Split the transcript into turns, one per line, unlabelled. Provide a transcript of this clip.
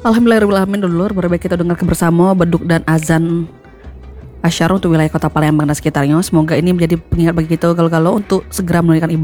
Alhamdulillahirrahmanirrahim dulur, baru baik kita dengarkan bersama beduk dan azan asyar untuk wilayah kota Palembang dan sekitarnya. Semoga ini menjadi pengingat bagi kita kalau untuk segera menunaikan ibadah